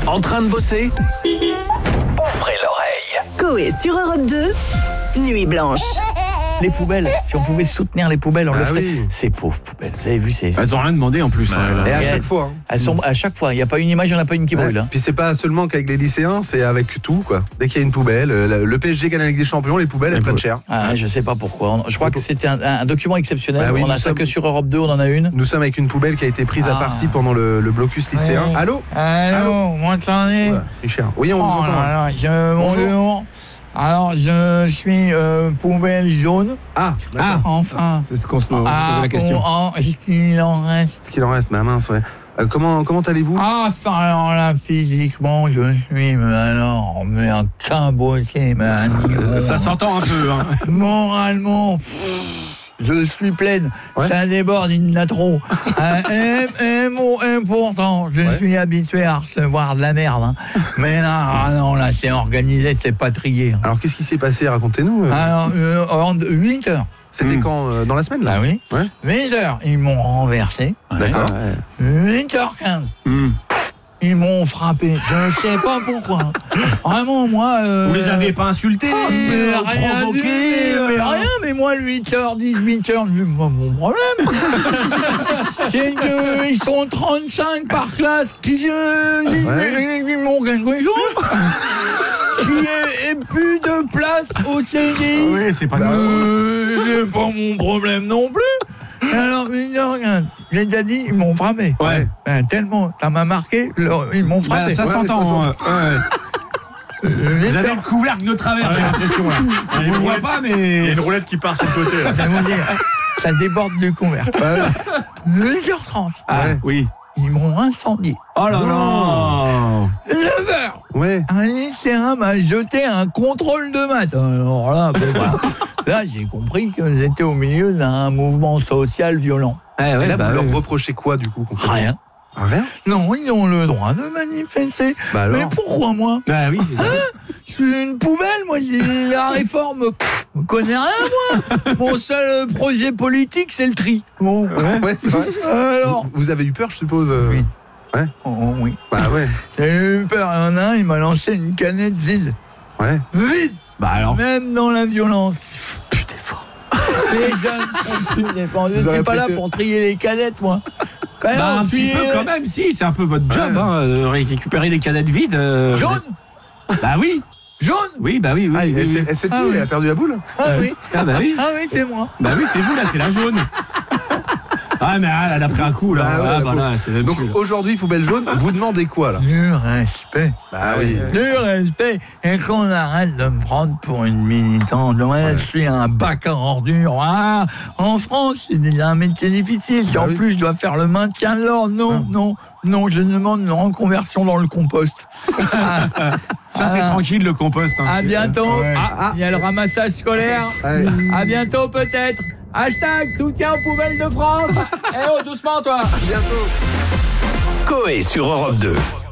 En train de bosser? Ouvrez l'oreille. Coé sur Europe 2, Nuit Blanche. Les poubelles, si on pouvait soutenir les poubelles, on le ferait. Oui. Ces pauvres poubelles, vous avez vu, Elles ont rien demandé en plus. Et Là. à chaque fois. Elles sont à chaque fois, il n'y a pas une image, il n'y en a pas une qui brûle. Hein. Puis c'est pas seulement qu'avec les lycéens, c'est avec tout quoi. Dès qu'il y a une poubelle, le PSG gagne la Ligue des Champions, les poubelles elles prennent cher. Ah, je sais pas pourquoi. Je crois que c'était un document exceptionnel. Bah oui, on a ça que sur Europe 2, on en a une. Nous sommes avec une poubelle qui a été prise à partie pendant le blocus lycéen. Ouais. Allô, Allô, vous m'entendez? Voilà, Richard. Oui, on vous entend. Bonjour. Alors, je suis poubelle jaune. Ah, Enfin. C'est ce qu'on se pose la question. Est-ce qu'il en reste? ce qu'il en reste, ma mince, ouais. Comment allez-vous? Ah, ça, alors là, physiquement, je suis, mais un cabotier, Ça s'entend un peu. Hein. Moralement, je suis pleine. Ouais. Ça déborde, il y en a trop. Et pourtant, je suis habitué à recevoir de la merde. Hein. Mais là, là, c'est organisé, c'est pas trié. Hein. Alors qu'est-ce qui s'est passé? Racontez-nous. Alors, en 8 heures. C'était quand dans la semaine là? Ah oui. Ouais. 8 heures, ils m'ont renversé. D'accord. 8h15. Ils m'ont frappé. Je ne sais pas pourquoi. Vraiment, moi... Vous les avez pas insultés, provoqués mais moi, 8h10, 8h, c'est pas mon problème. C'est qu'ils sont 35 par classe qui m'ont quelque chose. Qui est plus de place au CDI. Oui, c'est pas C'est pas mon problème non plus. Alors, regarde, j'ai déjà dit, ils m'ont frappé. Ouais. Tellement, ça m'a marqué, ils m'ont frappé. Ça s'entend. ça s'entend. Vous avez le couvercle de travers, j'ai l'impression. On ne le voit pas, mais... Il y a une roulette qui part sur le côté. Là. Ça déborde du couvercle. 8h30. Ah, oui. Ils m'ont incendié. Oh là là. 9h. Ouais. Un lycéen m'a jeté un contrôle de maths. Alors là, là j'ai compris que j'étais au milieu d'un mouvement social violent. Et là, vous leur reprochez quoi du coup? Rien. Rien? Non, ils ont le droit de manifester. Bah alors? Mais pourquoi moi? Bah oui. Je suis une poubelle, moi. La réforme, je connais rien, moi. Mon seul projet politique, c'est le tri. Bon. Ouais, c'est vrai. Alors. Vous avez eu peur, je suppose? Oui. Ouais. Oh, oui. Bah ouais. J'ai eu peur. Il y en a un, il m'a lancé une canette vide. Ouais. Vide. Bah alors. Même dans la violence. Plus d'efforts. Les jeunes font plus d'efforts. Je suis pas là pour trier les canettes, moi. Bah un petit peu quand même, si, c'est un peu votre job, de récupérer des canettes vides. Jaune. Bah oui. Jaune. Oui, bah oui. Ah, elle a perdu la boule? Ah oui. Ah bah oui. Ah oui, c'est moi. Bah oui, c'est vous là, c'est la jaune. Ah mais elle a pris un coup là. Bah ouais, là, c'est même Donc plus, là. aujourd'hui, poubelle jaune, vous demandez quoi là? Du respect. Bah oui. Du respect. Et qu'on arrête de me prendre pour une militante. Ouais, je suis un bac à ordures. Ah, en France, c'est un métier difficile. Bah En oui. plus, je dois faire le maintien de l'ordre. Non, je demande une reconversion dans le compost. Ça c'est tranquille le compost. Hein. À bientôt. Ouais. Il y a le ramassage scolaire. Ouais. À bientôt peut-être. Hashtag soutien aux poubelles de France. Eh oh, doucement toi. Bientôt. Coé sur Europe 2.